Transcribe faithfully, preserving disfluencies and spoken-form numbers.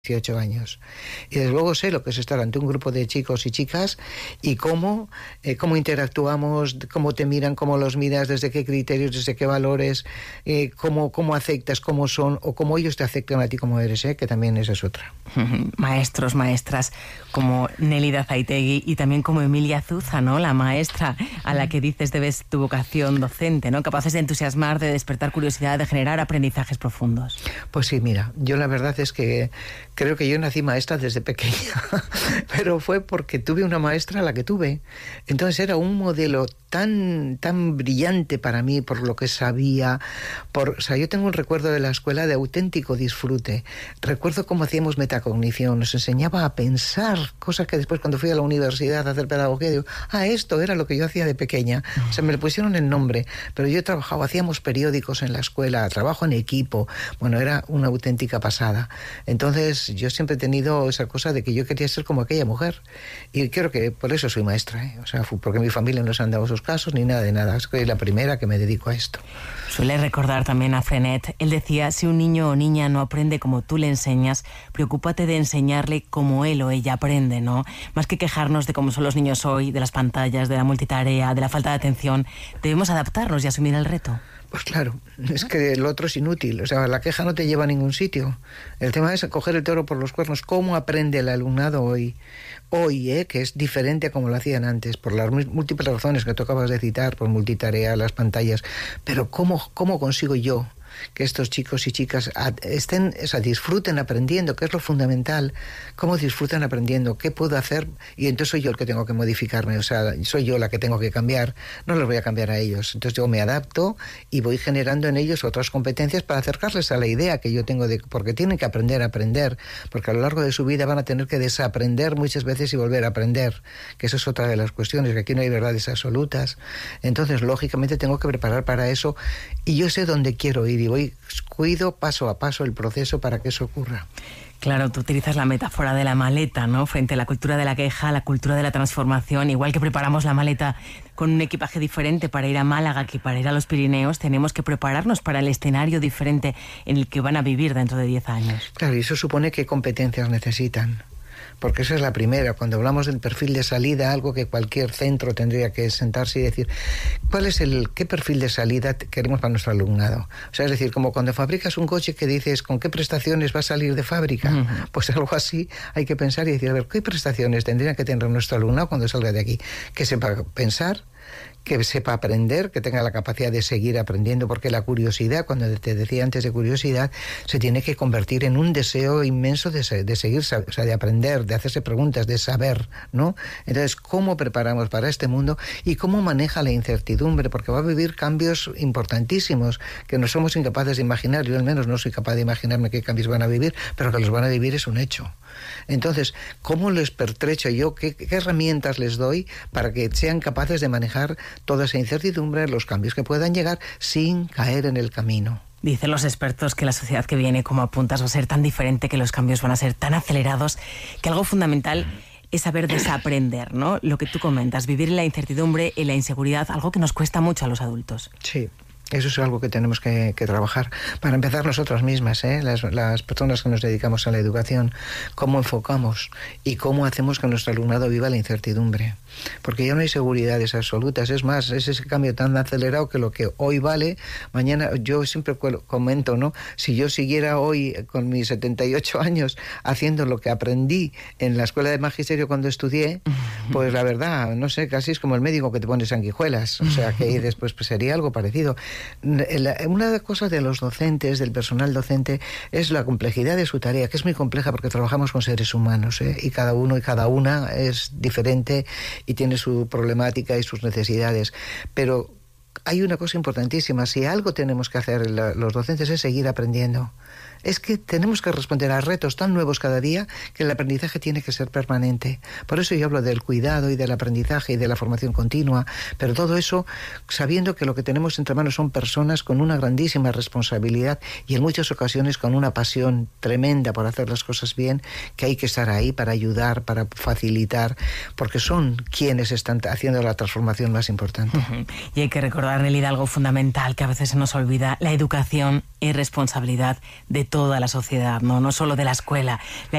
dieciocho años. Y desde luego sé lo que es estar ante un grupo de chicos y chicas y cómo, eh, cómo interactuamos, cómo te miran, cómo los miras, desde qué criterios, desde qué valores, eh, cómo, cómo aceptas, cómo son o cómo ellos te aceptan a ti como eres, eh, que también esa es otra. Maestros, maestras como Nélida Zaitegui y también como Emilia Zuza, ¿no? La maestra a la que dices debes tu vocación docente, ¿no? Capaces de entusiasmar, de despertar curiosidad, de generar aprendizajes profundos. Pues sí, mira, yo la verdad es que creo que yo nací maestra desde pequeña, pero fue porque tuve una maestra la que tuve. Entonces era un modelo tan, tan brillante para mí por lo que sabía. Por, o sea, yo tengo un recuerdo de la escuela de auténtico disfrute. Recuerdo cómo hacíamos metacognición, nos enseñaba a pensar, cosas que después cuando fui a la universidad a hacer pedagogía, digo, ah, esto era lo que yo hacía de pequeña. O sea, me le pusieron el nombre, pero yo trabajaba, hacíamos periódicos en la escuela, trabajo en equipo. Bueno, era una auténtica pasada. Entonces, yo siempre he tenido esa cosa de que yo quería ser como aquella mujer. Y creo que por eso soy maestra, ¿eh? O sea, porque mi familia no se han dado esos casos ni nada de nada. Soy la primera que me dedico a esto. Suele recordar también a Frenet. Él decía, si un niño o niña no aprende como tú le enseñas, preocúpate de enseñarle como él o ella aprende, ¿no? Más que quejarnos de cómo son los niños hoy, de las pantallas, de la multitarea, de la falta de atención, debemos adaptarnos y asumir el reto. Pues claro, es que el otro es inútil, o sea, la queja no te lleva a ningún sitio. El tema es coger el toro por los cuernos. ¿Cómo aprende el alumnado hoy? Hoy, ¿eh? Que es diferente a como lo hacían antes, por las múltiples razones que tú acabas de citar, por multitarea, las pantallas. Pero ¿cómo, cómo consigo yo que estos chicos y chicas estén, o sea, disfruten aprendiendo, que es lo fundamental? ¿Cómo disfrutan aprendiendo? ¿Qué puedo hacer? Y entonces soy yo el que tengo que modificarme, o sea, soy yo la que tengo que cambiar, no los voy a cambiar a ellos. Entonces yo me adapto y voy generando en ellos otras competencias para acercarles a la idea que yo tengo de, porque tienen que aprender a aprender, porque a lo largo de su vida van a tener que desaprender muchas veces y volver a aprender, que eso es otra de las cuestiones, que aquí no hay verdades absolutas. Entonces, lógicamente tengo que preparar para eso y yo sé dónde quiero ir y voy, cuido paso a paso el proceso para que eso ocurra. Claro, tú utilizas la metáfora de la maleta, ¿no? Frente a la cultura de la queja, la cultura de la transformación. Igual que preparamos la maleta con un equipaje diferente para ir a Málaga que para ir a los Pirineos, tenemos que prepararnos para el escenario diferente en el que van a vivir dentro de diez años. Claro, y eso supone qué competencias necesitan. Porque esa es la primera. Cuando hablamos del perfil de salida, algo que cualquier centro tendría que sentarse y decir, ¿cuál es el qué perfil de salida queremos para nuestro alumnado? O sea, es decir, como cuando fabricas un coche que dices, ¿con qué prestaciones va a salir de fábrica? Uh-huh. Pues algo así hay que pensar y decir, a ver, ¿qué prestaciones tendría que tener nuestro alumnado cuando salga de aquí? Que sepa pensar, que sepa aprender, que tenga la capacidad de seguir aprendiendo, porque la curiosidad, cuando te decía antes de curiosidad, se tiene que convertir en un deseo inmenso de, de seguir, o sea, de aprender, de hacerse preguntas, de saber, ¿no? Entonces, ¿cómo preparamos para este mundo y cómo maneja la incertidumbre? Porque va a vivir cambios importantísimos que no somos incapaces de imaginar. Yo al menos no soy capaz de imaginarme qué cambios van a vivir, pero que los van a vivir es un hecho. Entonces, ¿cómo les pertrecho yo? ¿Qué, qué herramientas les doy para que sean capaces de manejar toda esa incertidumbre, los cambios que puedan llegar sin caer en el camino? Dicen los expertos que la sociedad que viene, como apuntas, va a ser tan diferente, que los cambios van a ser tan acelerados, que algo fundamental es saber desaprender, ¿no? Lo que tú comentas, vivir en la incertidumbre, en la inseguridad, algo que nos cuesta mucho a los adultos. Sí. Eso es algo que tenemos que, que trabajar. Para empezar nosotras mismas, ¿eh? las, las personas que nos dedicamos a la educación, cómo enfocamos y cómo hacemos que nuestro alumnado viva la incertidumbre. Porque ya no hay seguridades absolutas. Es más, es ese cambio tan acelerado que lo que hoy vale, mañana, yo siempre comento, ¿no? Si yo siguiera hoy con mis setenta y ocho años haciendo lo que aprendí en la escuela de magisterio cuando estudié, pues la verdad, no sé, casi es como el médico que te pone sanguijuelas. O sea, que después pues, sería algo parecido. Una de las cosas de los docentes, del personal docente, es la complejidad de su tarea, que es muy compleja porque trabajamos con seres humanos, ¿eh? Y cada uno y cada una es diferente y tiene su problemática y sus necesidades. Pero hay una cosa importantísima, si algo tenemos que hacer los docentes es seguir aprendiendo. Es que tenemos que responder a retos tan nuevos cada día que el aprendizaje tiene que ser permanente. Por eso yo hablo del cuidado y del aprendizaje y de la formación continua, pero todo eso sabiendo que lo que tenemos entre manos son personas con una grandísima responsabilidad y en muchas ocasiones con una pasión tremenda por hacer las cosas bien, que hay que estar ahí para ayudar, para facilitar, porque son quienes están haciendo la transformación más importante. Uh-huh. Y hay que recordar, Nélida, algo fundamental que a veces se nos olvida: la educación es responsabilidad de toda la sociedad, no, no solo de la escuela. La